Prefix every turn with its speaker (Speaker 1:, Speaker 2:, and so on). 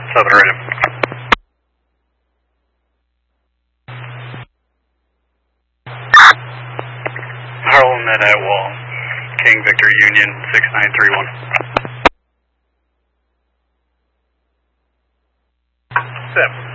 Speaker 1: Southern Radio. Harlem Med at Wall. King Victor Union 6931. 7.